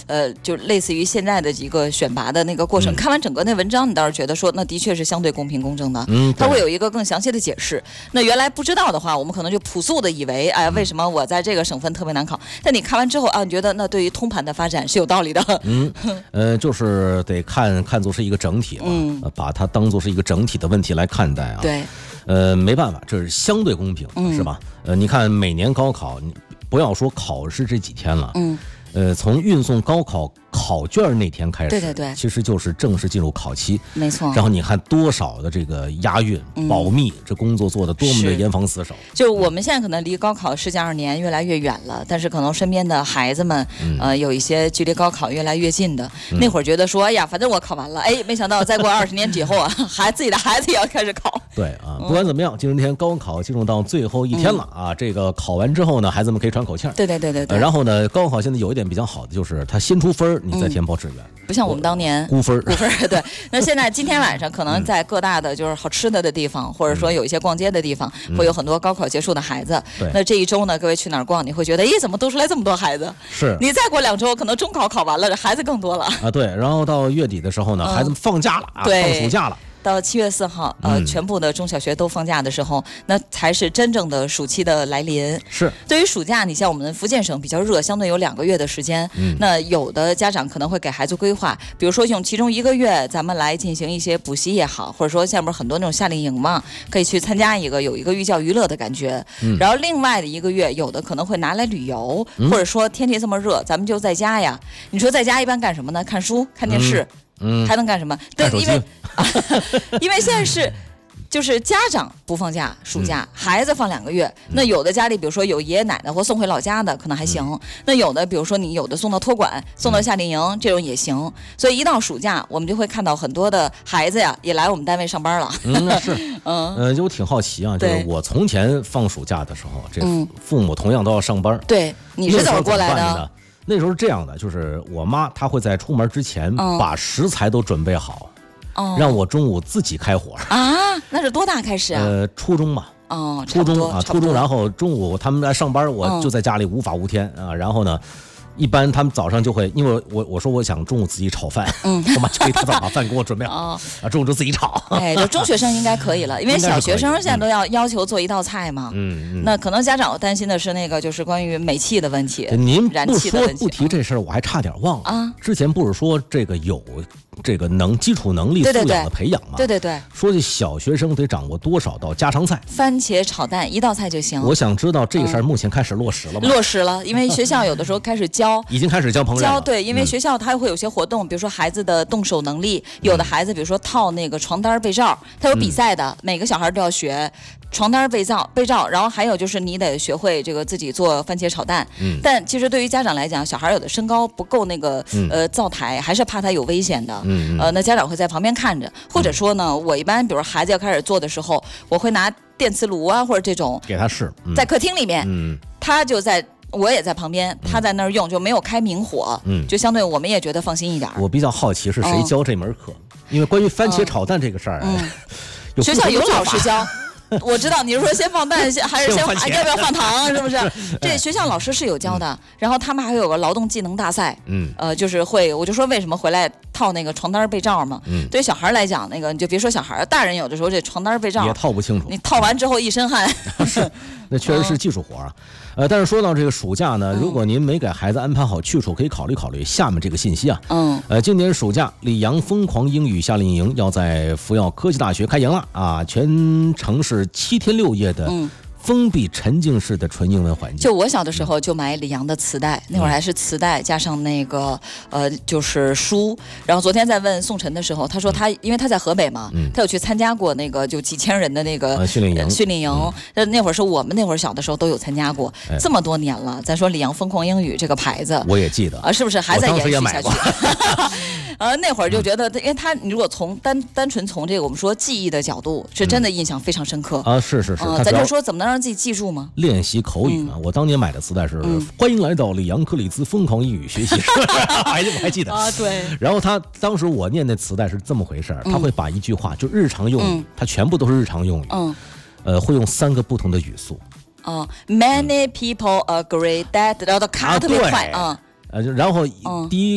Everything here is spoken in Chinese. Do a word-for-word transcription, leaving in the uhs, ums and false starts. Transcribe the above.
呃，就类似于现在的一个选拔的那个过程。嗯、看完整个那文章，你倒是觉得说，那的确是相对公平公正的。嗯，它会有一个更详细的解释。那原来不知道的话，我们可能就朴素的以为，哎，为什么我在这个省份特别难考？但你看完之后啊，你觉得那对于通盘的发展是有道理的。 嗯，呃，就是得看看作是一个整体嘛，嗯、把它当作是一个整体的问题来看待啊。 对。 呃，没办法，这是相对公平，嗯、是吧？呃，你看每年高考，你不要说考试这几天了，嗯，呃，从运送高考考卷那天开始， 对对对， 其实就是正式进入考期， 没错。 然后你看多少的这个押韵、嗯、保密，这工作做得多么的严防死守。 就我们现在可能离高考十几二年越来越远了，但是可能身边的孩子们，嗯、呃，有一些距离高考越来越近的。嗯、那会儿觉得说，哎呀，反正我考完了，哎，没想到再过二十年以后啊，孩自己的孩子也要开始考。 对啊，不管怎么样，今天高考进入到最后一天了啊！嗯、这个考完之后呢，孩子们可以喘口气儿。 对对对对对、 呃。然后呢，高考现在有一点比较好的就是，它先出分，你再填报志愿。 嗯不像我们当年估分， 估分对。那现在今天晚上可能在各大的就是好吃的的地方，嗯、或者说有一些逛街的地方，嗯、会有很多高考结束的孩子。 嗯、 那这一周呢，各位去哪儿逛？你会觉得，咦，怎么多出来这么多孩子？ 是。 你再过两周，可能中考考完了，孩子更多了啊。对，然后到月底的时候呢，嗯、孩子们放假了啊，放暑假了。 到七月四号，呃，嗯、全部的中小学都放假的时候，那才是真正的暑期的来临。 是， 对于暑假，你像我们福建省比较热，相对有两个月的时间。嗯，那有的家长可能会给孩子规划，比如说用其中一个月，咱们来进行一些补习也好，或者说下面很多那种夏令营嘛，可以去参加一个有一个寓教于乐的感觉。嗯，然后另外的一个月，有的可能会拿来旅游，嗯、或者说天气这么热，咱们就在家呀。你说在家一般干什么呢？看书、看电视。嗯嗯，还能干什么？对，因为、啊、因为现在是就是家长不放假，暑假、嗯、孩子放两个月。嗯、那有的家里，比如说有爷爷奶奶或送回老家的，可能还行。嗯、那有的，比如说你有的送到托管、送到夏令营，嗯、这种也行。所以一到暑假，我们就会看到很多的孩子呀，也来我们单位上班了。 嗯，是，嗯，呃，就我挺好奇啊，就是我从前放暑假的时候，这父母同样都要上班。 嗯、对，你是怎么过来的？ 那时候是这样的，就是我妈她会在出门之前把食材都准备好，哦、让我中午自己开火啊。那是多大开始啊？ 呃，初中嘛。 哦， 初中啊，初中，然后中午他们来上班，我就在家里无法无天啊。然后呢，一般他们早上就会，因为我我说我想中午自己炒饭，嗯，我妈就可以大早把饭给我准备好，哦、啊，中午就自己炒。 哎，就中学生应该可以了，因为小学生现在都要要求做一道菜嘛。嗯嗯。那可能家长担心的是那个就是关于煤气的问题， 您燃气的问题。 不说不提这事儿，我还差点忘了啊。之前不是说这个有这个能基础能力素养的培养吗？ 对对 对, 对, 对。 说这小学生得掌握多少道家常菜？ 番茄炒蛋一道菜就行。 我想知道这个事儿目前开始落实了吗？ 嗯、落实了，因为学校有的时候开始教， 已经开始教烹饪了。 教对，因为学校它会有些活动，比如说孩子的动手能力，有的孩子比如说套那个床单被罩，它有比赛的，嗯、每个小孩都要学床单被罩被罩，然后还有就是你得学会这个自己做番茄炒蛋。嗯，但其实对于家长来讲，小孩有的身高不够那个、嗯、呃灶台，还是怕他有危险的。嗯呃，那家长会在旁边看着，或者说呢，我一般比如孩子要开始做的时候，我会拿电磁炉啊或者这种给他试， 嗯、在客厅里面，嗯，他就在。我也在旁边，他在那儿用，就没有开明火，嗯，就相对我们也觉得放心一点。 我比较好奇是谁教这门课，嗯、因为关于番茄炒蛋这个事儿，嗯嗯、学校有老师教。我知道你是说先放蛋，还是先要不要放糖，是不是？这学校老师是有教的，嗯、然后他们还有个劳动技能大赛，嗯，呃，就是会，我就说为什么回来套那个床单被罩嘛，嗯，对于小孩来讲，那个你就别说小孩，大人有的时候这床单被罩也套不清楚， 你套完之后一身汗， 是，那确实是技术活啊。呃，但是说到这个暑假呢，如果您没给孩子安排好去处，可以考虑考虑下面这个信息啊。嗯，呃，今年暑假溧阳疯狂英语夏令营要在福耀科技大学开营了啊，全程是七天六夜的。嗯。封闭沉浸式的纯英文环境。 就我小的时候就买李阳的磁带，那会儿还是磁带加上那个呃就是书。然后昨天在问宋晨的时候，他说他因为他在河北嘛，嗯、他有去参加过那个就几千人的那个、 呃、训练营。 训练营，嗯、那会儿是我们那会儿小的时候都有参加过，哎、这么多年了。咱说李阳疯狂英语这个牌子， 我也记得啊，是不是还在延续下去？呃，那会儿就觉得，因为他你如果从单单纯从这个我们说记忆的角度，是真的印象非常深刻、 嗯、啊，是是是。 呃、咱就说怎么能让自己记住吗？ 练习口语嘛。嗯、我当年买的磁带是、嗯、欢迎来到里昂克里兹疯狂英语学习室，还我还记得啊，对。 然后他当时我念那磁带是这么回事，嗯、他会把一句话就日常用语，嗯、他全部都是日常用语，嗯，呃，会用三个不同的语速。 哦、嗯、，Many people agree that， 然后他咔特别快啊。 呃，然后第一。